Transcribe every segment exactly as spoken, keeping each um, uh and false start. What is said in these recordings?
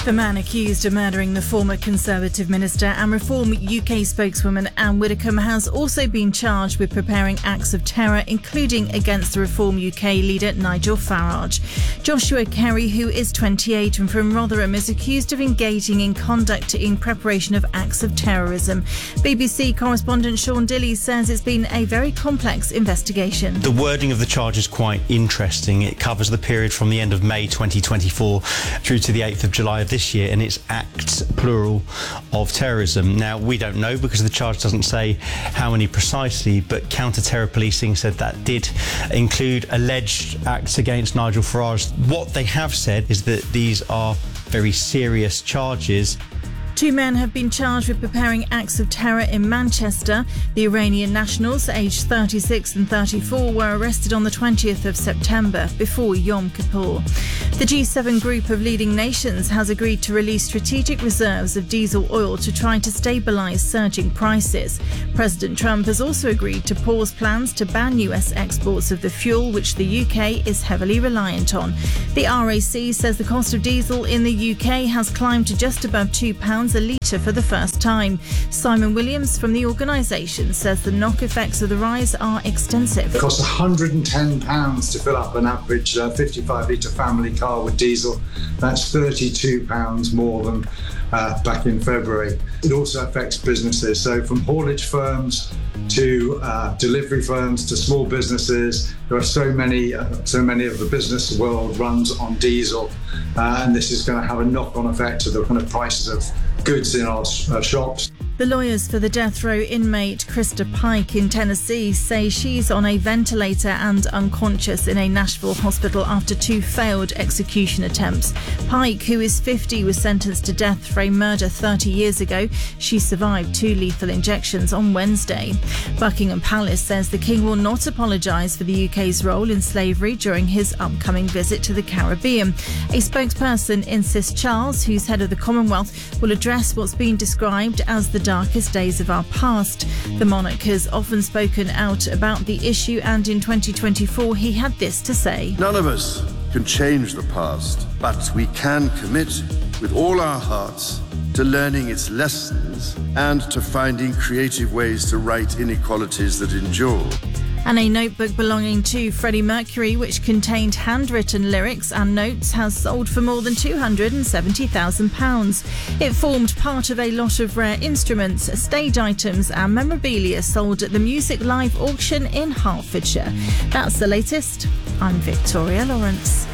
The man accused of murdering the former Conservative minister and Reform U K spokeswoman Anne Widdecombe has also been charged with preparing acts of terror, including against the Reform U K leader Nigel Farage. Joshua Kerry, who is twenty-eight and from Rotherham, is accused of engaging in conduct in preparation of acts of terrorism. B B C correspondent Sean Dilley says it's been a very complex investigation. The wording of the charge is quite interesting. It covers the period from the end of May twenty twenty-four through to the eighth of July of this year, and it's acts, plural, of terrorism. Now, we don't know because the charge doesn't say how many precisely, but counter-terror policing said that did include alleged acts against Nigel Farage. What they have said is that these are very serious charges. Two men have been charged with preparing acts of terror in Manchester. The Iranian nationals, aged thirty-six and thirty-four, were arrested on the twentieth of September before Yom Kippur. The G seven group of leading nations has agreed to release strategic reserves of diesel oil to try to stabilise surging prices. President Trump has also agreed to pause plans to ban U S exports of the fuel, which the U K is heavily reliant on. The R A C says the cost of diesel in the U K has climbed to just above two pounds a litre for the first time. Simon Williams from the organisation says the knock effects of the rise are extensive. It costs one hundred and ten pounds to fill up an average uh, fifty-five litre family car with diesel. That's thirty-two pounds more than uh, back in February. It also affects businesses. So from haulage firms to uh, delivery firms to small businesses, there are so many, uh, so many of the business world runs on diesel, uh, and this is going to have a knock-on effect to the kind of prices of goods in our uh, shops. The lawyers for the death row inmate Krista Pike in Tennessee say she's on a ventilator and unconscious in a Nashville hospital after two failed execution attempts. Pike, who is fifty, was sentenced to death for a murder thirty years ago. She survived two lethal injections on Wednesday. Buckingham Palace says the King will not apologise for the U K's role in slavery during his upcoming visit to the Caribbean. A spokesperson insists Charles, who's head of the Commonwealth, will address what's been described as the darkest days of our past. The monarch has often spoken out about the issue, and in twenty twenty-four he had this to say. None of us can change the past, but we can commit with all our hearts to learning its lessons and to finding creative ways to right inequalities that endure. And a notebook belonging to Freddie Mercury, which contained handwritten lyrics and notes, has sold for more than two hundred seventy thousand pounds. It formed part of a lot of rare instruments, stage items and memorabilia sold at the Music Live auction in Hertfordshire. That's the latest. I'm Victoria Lawrence.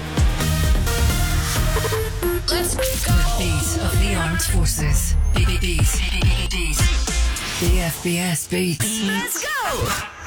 Let's go. The beat of the armed forces. Beat, beat, beat, beat. The F B S beats. Let's go.